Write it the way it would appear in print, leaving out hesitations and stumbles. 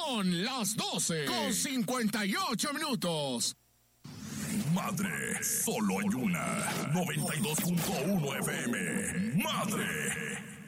Son las 12:58. Madre, solo hay una. 92.1 FM. Madre.